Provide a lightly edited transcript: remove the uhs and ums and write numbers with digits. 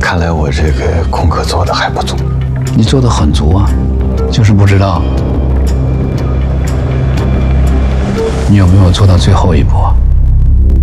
看来我这个功课做的还不足。 你做的很足啊，就是不知道你有没有做到最后一步啊。